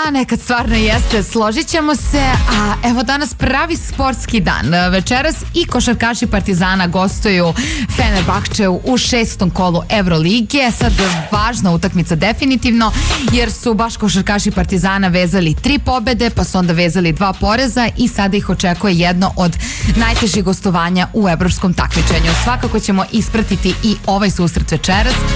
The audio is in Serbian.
Da, nekad stvarno jeste, složit ćemo se, a evo danas pravi sportski dan. Večeras i košarkaši Partizana gostuju Fenerbahčeu u 6. kolu Evrolige. Sad važna utakmica definitivno, jer su baš košarkaši Partizana vezali 3 pobede, pa su onda vezali 2 poreza i sada ih očekuje jedno od najtežih gostovanja u evropskom takmičenju. Svakako ćemo ispratiti i ovaj susret večeras.